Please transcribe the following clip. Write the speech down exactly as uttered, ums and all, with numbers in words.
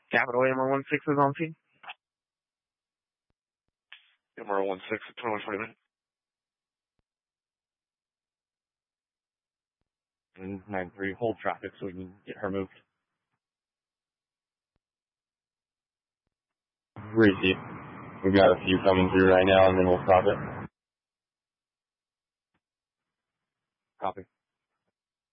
Capital M R one six is on scene. M R one six at twenty-one twenty minutes. And nine three, hold traffic so we can get her moved. Receive. We've got a few coming through right now, and then we'll stop it.